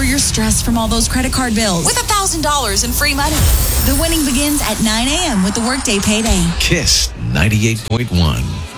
lower your stress from all those credit card bills with $1,000 in free money. The winning begins at 9 a.m. with the Workday Payday. Kiss 98.1.